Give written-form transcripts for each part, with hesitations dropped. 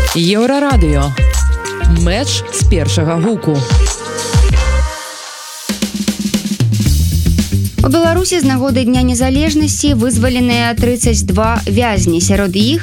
Еўрарадыё. Мэч з першага гуку. У Беларусі з нагоды Дня незалежнасці вызваленыя 32 вязні, сярод іх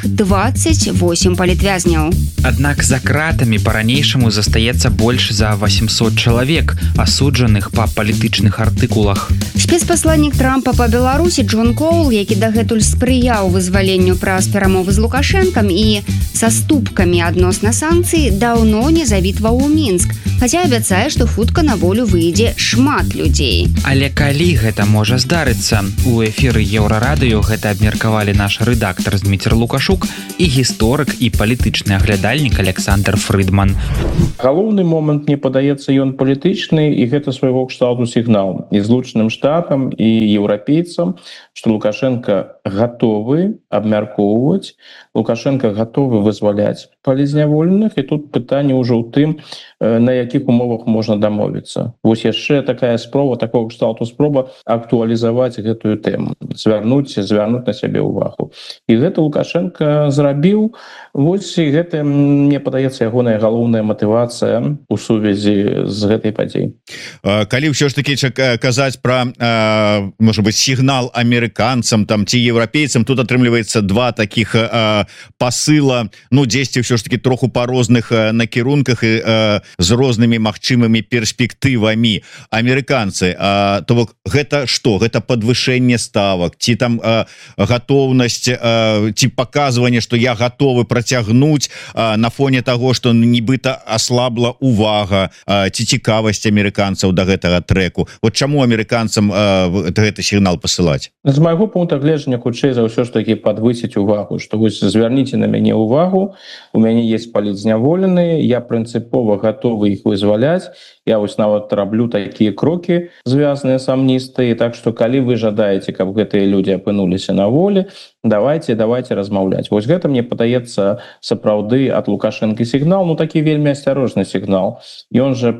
28 палітвязняў. Аднак за кратамі па-ранейшаму застаецца больш за 800 чалавек, асуджаных па палітычных артыкулах. Спецпасланнік Трампа па Беларусі Джон Коул, які дагэтуль спрыяў вызваленню праз перамовы з Лукашэнкам і саступкамі адносна санкцый, даўно не завітваў у Мінск, хаця абяцае, што хутка на волю выйдзе шмат людзей. Але калі гэта можа здарыцца? У эфіры Еўрарадыё гэта абмеркавалі наш рэдактар Зміцер Лукашук і гісторык і палітычны аглядальнік Александр Фрыдман. Галоўны момант, мне падаецца, ён палітычны, і гэта свайго кшталту сігнал і Злучаным Штатам, і еўрапейцам, што Лукашенко гатовы абмяркоўваць, Лукашенко гатовы вызваляць палізняволеных, і тут пытанне ўжо ў тым, на якіх умовах можна дамовіцца. Вось яшчэ такая спроба, такого кшталту спроба актуалізаваць гэтую тэму, звярнуць на сябе ўвагу. І гэта Лукашенко зрабіў. Вось і гэта, мне падаецца, ягоная галоўная матывацыя у сувязі з гэтай падзей. Калі ўсё ж такі казаць пра, можа быць, сігнал амерыканцам там ці еўрапейцам, тут атрымліваецца два такіх пасыла, ну, дзесьці ўсё ж такі троху па розных накірунках і з рознымі магчымымі перспектывамі. Амерыканцы, то бок гэта што? Гэта падвышэнне ставак, ці там гатоўнасць, ці паказванне, што я гатовы працягнуць на фоне таго, што нібыта аслабла увага ці цікавасць амерыканцаў да гэтага трэку. Вот чаму амерыканцам гэты сігнал пасылаць? З майго пункта гледжання хутчэй за ўсё ж такі падвысіць увагу, што вось звярніце на мяне увагу, у мяне есть палітзняволеныя, я прынцыпова гатовы іх вызваляць, я вось нават раблю такія крокі, звязаныя з амністыяй, так што калі вы жадаеце, каб гэтыя людзі апынуліся на волі, давайте размаўляць. Вось гэта, мне падаецца, сапраўды ад Лукашэнкі сігнал, ну такі вельмі асцярожны сігнал. Ён жа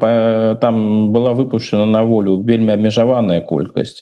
там была выпушчана на волю вельмі абмежаваная колькасць.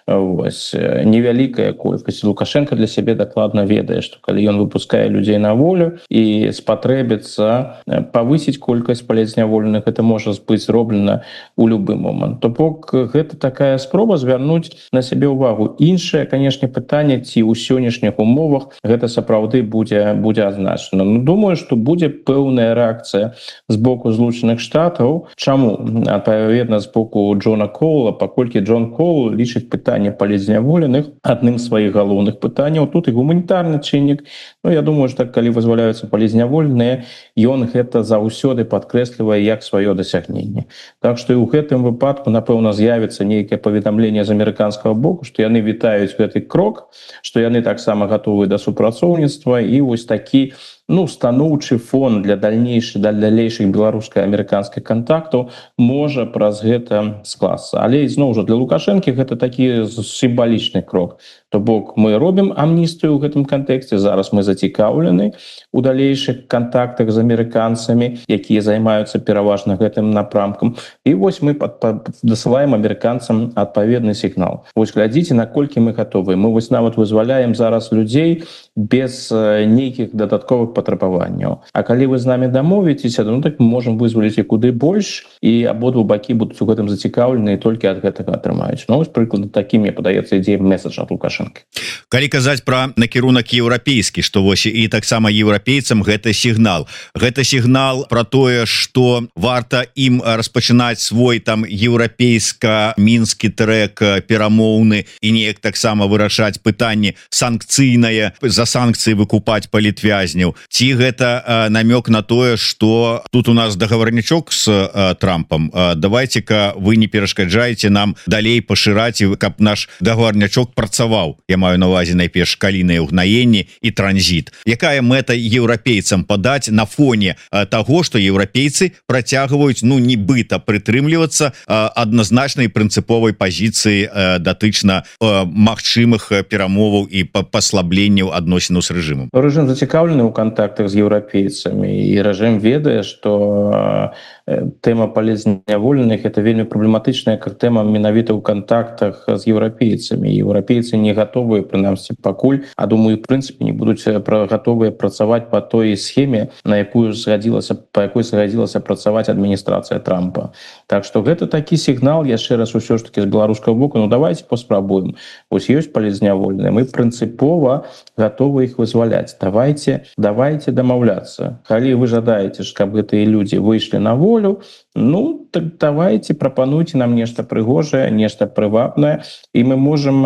Вось, невялікая колькасць. Лукашенко для сябе дакладна ведае, што калі ён выпускае людзей на волю і спатрэбіцца павысіць колькасць палітзняволеных, это можа быць зроблена ў любы момант. То бок гэта такая спроба звярнуць на сябе ўвагу. Іншае, канешне, пытанне, ці ў сённяшніх умовах гэта сапраўды будзе азначана. Ну, думаю, што будзе пэўная рэакцыя з боку Злучаных Штатаў. Чаму? Адпаведна, з боку Джона Коула, паколькі Джон Коул лічыць пытанне палітзняволеных адным з сваіх галоўных пытанняў. Тут і гуманітарны чыннік. Ну, я думаю, што калі вызваляюцца палітзняволеныя, ён гэта заўсёды падкрэслівае як сваё дасягненне. Так што і ў гэтым выпадку, напэўна, з'явіцца нейкае паведамленне з амерыканскага боку, што яны вітаюць гэты крок, што яны таксама гатовы да супрацоўніцтва, і вось такі, ну, станоўчы фон для далейшых беларуска-амерыканскіх кантактаў можа праз гэта скласться. Але зноў жа для Лукашэнкі гэта такі сімвалічны крок. То бок мы робім амністыю ў гэтым кантэксце, зараз мы зацікаўлены у далейшых кантактах з амерыканцамі, якія займаюцца пераважна гэтым напрамкам. І вось мы дасылаем амерыканцам адпаведны сігнал. Вось глядзіце, наколькі мы гатовы. Мы вось нават вызваляем зараз людзей без нейкіх дадатковых патрабаванняў. А калі вы з намі дамовіцеся, ну так мы можам вызваліць і куды больш, і абодва бакі будуць у гэтым зацікаўлены і толькі ад гэтага атрымаюць. Ну, вось прыклад такі, мне падаецца, ідзе месадж ад Лукашэнкі. Калі казаць пра накірунак еўрапейскі, што вось і таксама еўрапейцам гэта сігнал. Гэта сігнал пра тое, што варта ім распачынаць свой там еўрапейска-мінскі трэк перамоўны і неяк таксама вырашаць пытанне санкцыйнае, за санкцыі выкупаць палітвязняў. Ці гэта намёк на тое, што тут у нас дагаварнічок з Трампам, давайте-ка вы не перашкаджаеце нам далей пашыраць, каб наш дагаварнячок працаваў. Я маю на увазе найперш калійнае ўгнаенне і транзіт. Якая мэта еўрапейцам падаць на фоне таго, што еўрапейцы працягваюць, ну, нібыта прытрымлівацца адназначнай прынцыповай пазіцыі датычна магчымых перамоваў і паслабленняў адносін адносінаў з рэжымам? Рэжым зацікаўлены ў кантактах з еўрапейцамі, і рэжым ведае, што тэма палізняволеных это вельмі праблематычная тэма менавіта ў кантактах з еўрапейцамі. Еўрапейцы не гатовыя, прынамсі пакуль, а думаю, в прынцыпе не будуць гатовыя працаваць по той схеме, па якой згадзілася працаваць адміністрацыя Трампа. Так што гэта такі сігнал, яшчэ раз усё ж таки з беларускага боку, ну давайте паспрабуем. Вось ёсць палізняволеныя, мы прынцыпова гатовы іх вызваляць. Давайте дамаўляцца. Калі вы жадаеце, каб гэтыя людзі выйшлі на волю, ну так давайте прапануйте нам нешта прыгожае, нешта прывабнае, і мы можем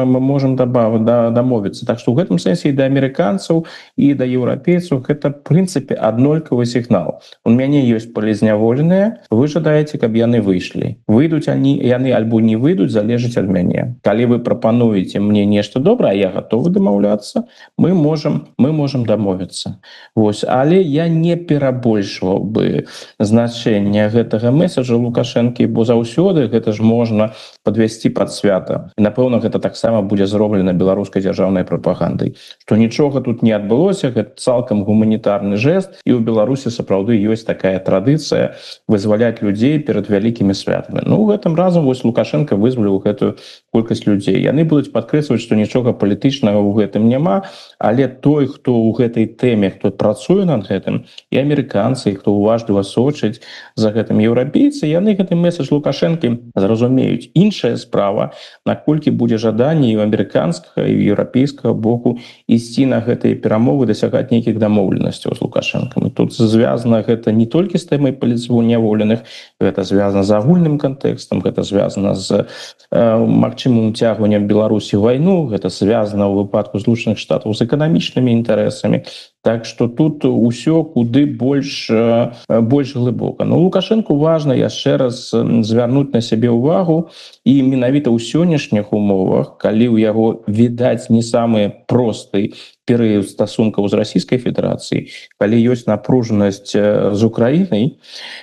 дамовіцца. Так што ў гэтым сэнсе і да амерыканцаў, і да еўрапейцаў гэта в прынцыпе аднолькавы сігнал. У мяне ёсць палізняволеныя, вы жадаеце, каб яны выйшлі. Выйдуць яны альбо не выйдуць, залежыць ад мяне. Калі вы прапануеце мне нешта добрае, я гатовы дамаўляцца, мы можем дамовіцца. Вось, але я не перабольшваў бы значэнне гэтага месаджа Лукашэнкі, бо заўсёды гэта ж можна подвесці пад свята. І напэўна гэта таксама будзе зроблена беларускай дзяржаўнай прапагандай, што нічога тут не адбылося, гэта цалкам гуманітарны жэст, і ў Беларусі сапраўды ёсць такая традыцыя вызваляць людзей перад вялікімі святамі. Ну, гэтым разам вось Лукашенко вызваліў гэтую колькасць людзей. Яны будуць падкрэсліваць, што нічога палітычнага ў гэтым няма, але той, хто ў гэтай тэме, хто працуе над гэтым, і амерыканцы, хто уважліва сочыць за гэтым еўрапейцы, яны гэты месадж Лукашэнкі зразумеюць. Іншая справа, наколькі будзе жаданне і ў амерыканскага, і ў еўрапейскага боку ісці на гэтыя перамовы, дасягаць нейкіх дамоўленасцяў з Лукашэнкам. Тут звязана гэта не толькі з тэмай палізняволеных, гэта звязана з агульным кантэкстам, гэта звязана з магчымым уцягваннем Беларусі ў вайну, гэта звязана ў выпадку Злучаных Штатаў з эканамічнымі інтарэсамі. Так што тут усё куды больш глыбока. Но Лукашэнку важна яшчэ раз звярнуць на сябе ўвагу, і менавіта ў сённяшніх умовах, калі ў яго відаць не самы просты перыяд стасункаў з Расійскай Федэрацыяй, калі ёсць напружанасць з Украінай,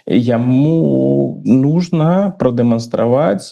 яму нужна прадэманстраваць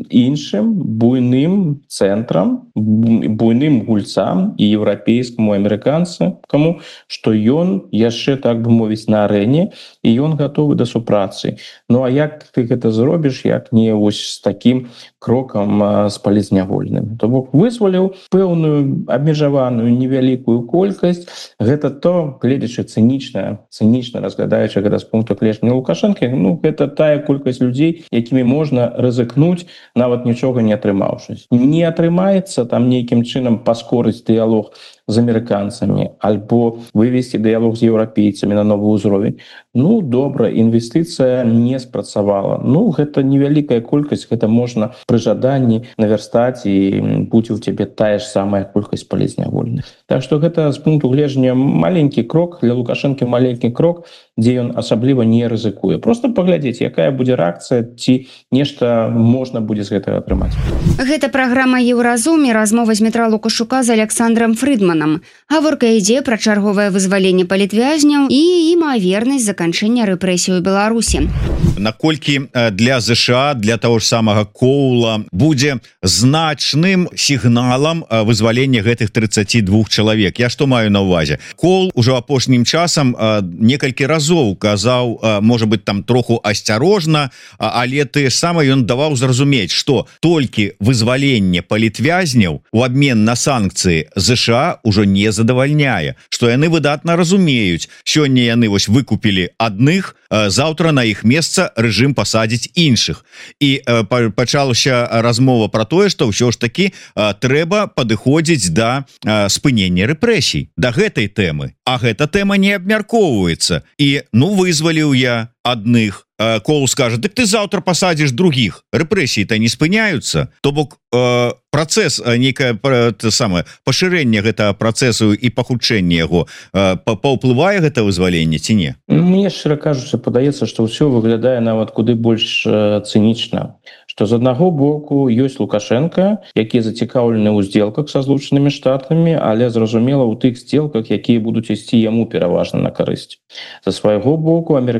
іншым буйным цэнтрам, буйным гульцам і еўрапейскаму, амерыканцаму, што ён яшчэ, так бы мовіць, на арэне, і ён гатовы да супрацы. Ну а як ты гэта зробіш, як не вось з такім крокам з палізняволеным? То бок вызваліў пэўную абмежаваную невялікую колькасць. Гэта то, гледзячы цынічна разглядаючы гэта з пункту гледжання Лукашэнкі, ну гэта тая колькасць людзей, якімі можна рызыкнуць, нават нічога не атрымаўшыся. Не атрымаецца там нейкім чынам паскорыць дыялог з амерыканцамі альбо вывесці дыялог з еўрапейцамі на новы ўзровень. Ну, добра, інвестыцыя не спрацавала. Ну, гэта невялікая колькасць, гэта можна пры жаданні навярстаць, і будзе ў цябе тая ж самая колькасць палізняволеных. Так што гэта з пункту гледжання маленькі крок, для Лукашэнкі маленькі крок, дзе ён асабліва не рызыкуе. Просто паглядзець, якая будзе рэакцыя, ці нешта можна будзе з гэтага атрымаць. Гэта праграма «Еўразум» і размова з Дмітра Лукашука з Александром Фридманам. Гаворка ідзе пра чарговае вызваленне палітвязняў і імавернасць заканчэння рэпрэсій у Беларусі. Наколькі для ЗША, для того ж самага Коула будзе значным сігналам вызвалення гэтых 32 чалавек. Я што маю на ўвазе? Коул ужо апошнім часам некалькі разоў казаў, можа быць, там троху асцярожна, але тое самае ён даваў зразумець, што толькі вызваленне палітвязняў у абмен на санкцыі ЗША ўжо не задавальняе, што яны выдатна разумеюць. Сёння яны вось выкупілі адных, заўтра на іх месца рэжым пасадзіць іншых. І пачалася размова пра тое, што ўсё ж такі трэба падыходзіць да спынення рэпрэсій, да гэтай тэмы. А гэта тэма не абмяркоўваецца. І ну вызваліў я адных, Коул скажа: дык ты заўтра пасадзіш другіх, рэпрэсіі-то не спыняюцца. То бок працэс, нейкае самае пашырэнне гэтага працэсу і пахутчэнне яго паўплывае гэта вызваленне ці не? Мне, шчыра кажучы, падаецца, што ўсё выглядае нават куды больш цынічна. Што з аднаго боку ёсць Лукашенко, які зацікаўлены ў здзелках са Злучанымі Штатамі, але зразумела ў тых здзелках, якія будуць ісці яму пераважна на карысць. З свайго боку амерыканцы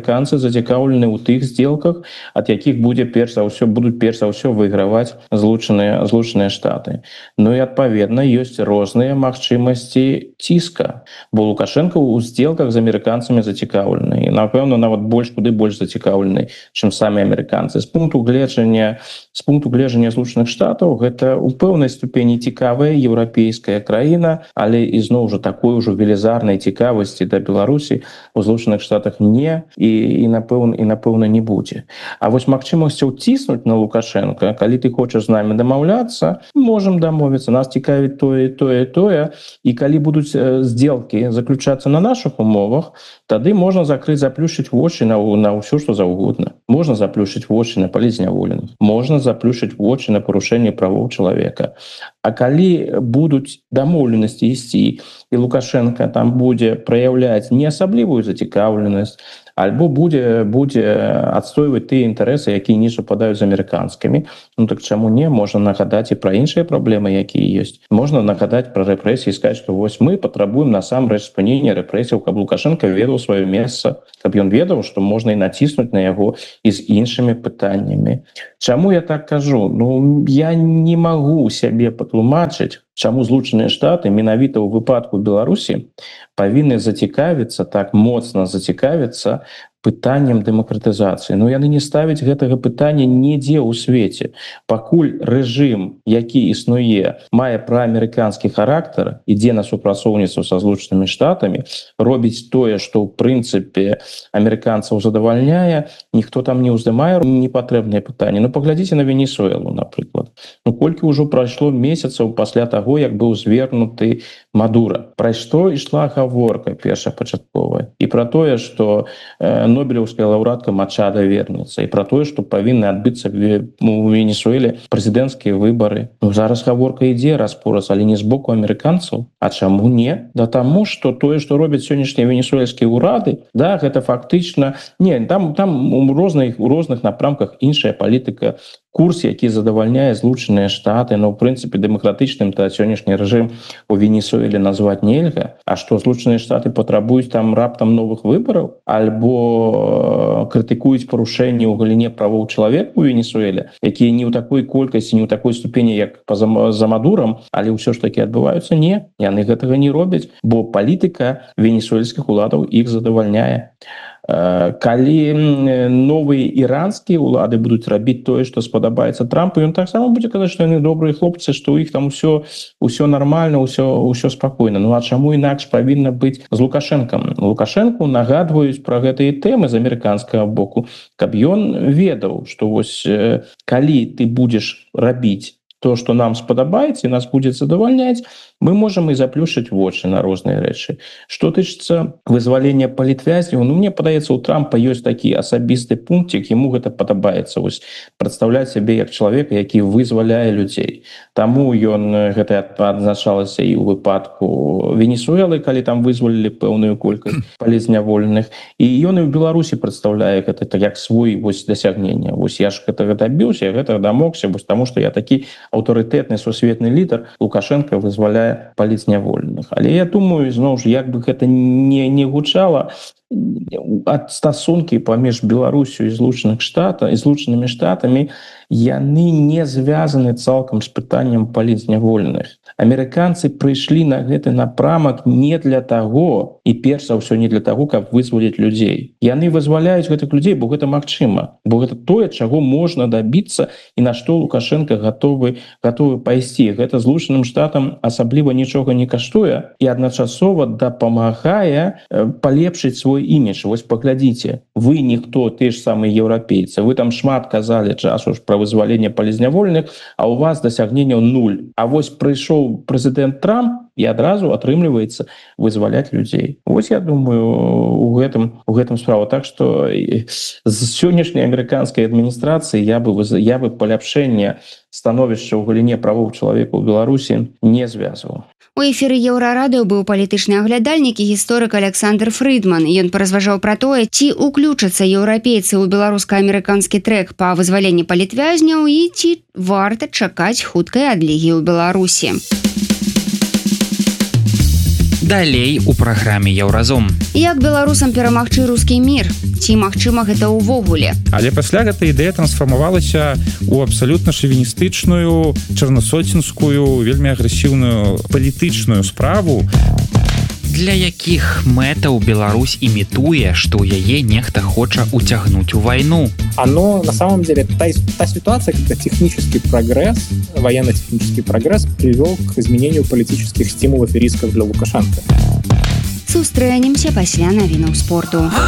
зацікаўлены ў тых сделках, ад якіх будуць перш за ўсё выйграваць злучаныя штаты. Ну і адпаведна ёсць розныя магчымасці ціска, бо Лукашенко ў сделках з амерыканцамі зацікаўлены і напэўна нават куды больш зацікаўлены, чым самі амерыканцы. З пункту гледжання злучаных штатаў гэта ў пэўнай ступені цікавая еўрапейская краіна, але ізноў жа такой ужо велізарнай цікавасці да Беларусі у злучаных штатах не і напэўна не будзе. А вось магчымасцяў ціснуць на Лукашенко, калі ты хочаш з намі дамаўляцца, можам дамовіцца, нас цікавіць тое, і калі будуць сделкі заключацца на нашых умовах, тады можна заплюшчыць вочы на ўсё, што заўгодна. Можна заплюшчыць вочы на палізняволеных, можна заплюшчыць вочы на парушэнне правоў чалавека. А калі будуць дамоўленасці ісці, і Лукашенко там будзе праяўляць не асаблівую зацікаўленасць, альбо будзе адстойваць тыя інтарэсы, якія не супадаюць з амерыканскімі, ну так чаму не? Можна нагадаць і пра іншыя праблемы, якія ёсць. Можна нагадаць пра рэпрэсіі і сказаць, што вось мы патрабуем насамрэч спынення рэпрэсіяў, каб Лукашенко ведаў сваё месца, каб ён ведаў, што можна і націснуць на яго і з іншымі пытаннямі. Чаму я так кажу? Ну, я не магу сябе патлумачыць, чаму злучаныя штаты менавіта ў выпадку Беларусі павінны зацікавіцца, так моцна зацікавіцца пытаннем дэмакратызацыі. Но яны не ставяць гэтага пытання нідзе ў свеце. Пакуль рэжым, які існуе, мае праамерыканскі характар, ідзе на супрацоўніцтва са злучанымі штатамі, робіць тое, што ў прынцыпе амерыканцаў задавальняе, ніхто там не ўздымае непатрэбныя пытанні. Ну, паглядзіце на Венесуэлу, напрыклад. Ну, колькі ўжо прайшло месяцаў пасля таго, як быў звернуты Мадура. Пра што ішла гаворка першапачатковая? І пра тое, што Нобелеўская лаўрэатка Мачада вернецца, і пра тое, што павінны адбыцца у Венесуэле прэзідэнцкія выбары. Ну, зараз гаворка ідзе раз-пораз, але не з боку амерыканцаў. А чаму не? Да таму, што тое, што робяць сённяшнія венесуэльскія ўрады, да, гэта фактычна... Не, там у розных напрамках іншая палітыка, курс, які задавальняе злучаныя штаты, но ў прынцыпе дэмакратычным та сённяшні рэжым у Венесуэле назваць нельга. А што злучаныя штаты патрабуюць там раптам новых выбараў, альбо крытыкуюць парушэнні ў галіне правоў чалавека у Венесуэле, якія не ў такой колькасці, не ў такой ступені, як за Мадурам, але ўсё ж такі адбываюцца? Не, яны гэтага не робяць, бо палітыка венесуэльскіх уладаў іх задавальняе. Калі новыя іранскія ўлады будуць рабіць тое, што спадабаецца Трампу, ён таксама будзе казаць, што яны добрыя хлопцы, што ў іх там усё нармальна, усё спакойна. Ну а чаму інакш павінна быць з Лукашэнкам? Лукашэнку нагадваюць пра гэтыя тэмы з амерыканскага боку, каб ён ведаў, што вось калі ты будзеш рабіць то, што нам спадабаецца і нас будзе задавальняць, мы можам і заплюшчыць вочы на розныя рэчы. Што тычыцца вызвалення палітвязняў, ну, мне падаецца, у Трампа ёсць такі асабісты пунктик, яму гэта падабаецца, вось, прадстаўляць сябе як чалавека, які вызваляе людзей. Таму ён гэта адзначалася і ў выпадку Венесуэлы, калі там вызвалілі пэўную колькасць палізняволеных, і ён і ў Беларусі прадстаўляе гэта як свой вось дасягнення. Вось я ж гэтага дабіўся, я гэтага дамогся, вось таму што я такі аўтарытэтны сусветны лідар, Лукашенко вызваляе палізняволеных. Але я думаю, зноў ж, як бы гэта не гучала, ад стасункі паміж Беларусю і злучанымі штатамі яны не звязаны цалкам з пытаннем палізняволеных. Амерыканцы прыйшлі на гэты напрамак не для таго, і перш за ўсё не для таго, каб вызваліць людзей. Яны вызваляюць гэтых людзей, бо гэта магчыма, бо гэта тое, чаго можна дабіцца і на што Лукашенко гатовы пайсці. Гэта злучаным штатам асабліва нічога не каштуе і адначасова дапамагае палепшыць свой імідж. Вось паглядзіце, вы ніхто, ты ж самыя еўрапейцы, вы там шмат казалі часу ж пра вызваленне палізняволеных, а у вас дасягненняў 0. А вось прыйшоў прэзідэнт Трамп і адразу атрымліваецца вызваляць людзей. Вось я думаю, у гэтым справа. Так што з сённяшняй амерыканскай адміністрацыі я бы паляпшэнне становішча ў галіне правоў чалавека ў Беларусі не звязваў. У эфіры Еўрарадыё быў палітычны аглядальнік і гісторык Александр Фридман. Ён паразважаў пра тое, ці ўключацца еўрапейцы ў беларуска-амерыканскі трэк па вызваленні палітвязняў і ці варта чакаць хуткай адлігі ў Беларусі. Далей у праграме Еўразум. Як беларусам перамагчы рускі мір? Ці магчыма гэта ўвогуле? Але пасля гэта ідэя трансфармавалася ў абсалютна шавіністычную, чарнасоцінскую, вельмі агрэсіўную палітычную справу. Для якіх мэтаў Беларусь імітуе, што ў яе нехта хоча уцягнуць у вайну? Оно, на самом деле, та ситуация, когда технический прогресс, военно-технический прогресс привел к изменению политических стимулов и рисков для Лукашенко. Сустрэнемся пасля навінаў спорту.